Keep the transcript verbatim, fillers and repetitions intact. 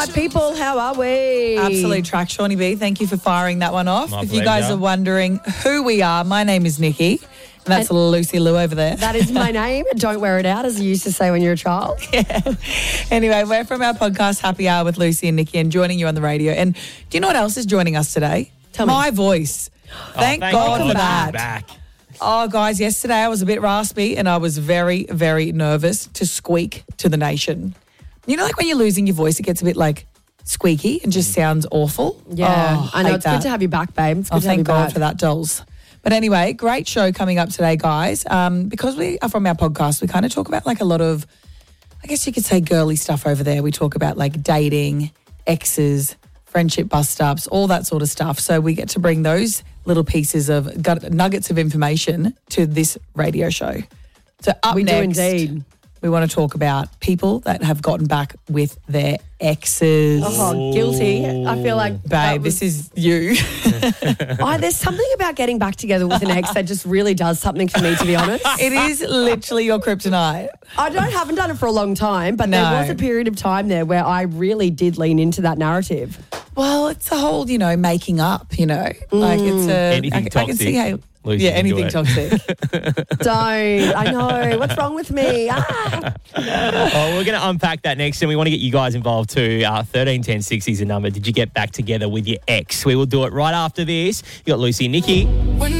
my people, how are we? Absolute track, Shawnee B. Thank you for firing that one off. My if you guys pleasure. are wondering who we are, my name is Nikki. And that's And- Lucy Lou over there. That is my name. Don't wear it out, as you used to say when you were a child. Anyway, we're from our podcast Happy Hour with Lucy and Nikki and joining you on the radio. And do you know what else is joining us today? Tell me. My voice. Thank, Oh, thank God, God for she's that. back. Oh, guys, yesterday I was a bit raspy and I was very, very nervous to squeak to the nation. You know, like when you're losing your voice, it gets a bit like squeaky and just sounds awful. Yeah, Oh, I know. hate It's that. good to have you back, babe. It's good Oh, to have you thank God back. for that, dolls. But anyway, great show coming up today, guys. Um, because we are from our podcast, we kind of talk about like a lot of, I guess you could say girly stuff over there. We talk about like dating, exes, friendship bust-ups, all that sort of stuff. So we get to bring those little pieces of gut- nuggets of information to this radio show. So up We do next, indeed. we want to talk about people that have gotten back with their exes. Oh, guilty. I feel like, that Babe, was- this is you. Oh, there's something about getting back together with an ex that just really does something for me, to be honest. It is literally your kryptonite. I don't haven't done it for a long time, but No. there was a period of time there where I really did lean into that narrative. Well, it's a whole, you know, making up, you know. Like it's a... Anything I, I can toxic. see how... Lucy, yeah, anything enjoy toxic. Don't. I know. What's wrong with me? Ah. Oh, we're going to unpack that next, and we want to get you guys involved too. Uh, thirteen ten sixty is the number. Did you get back together with your ex? We will do it right after this. You got Lucy and Nikki.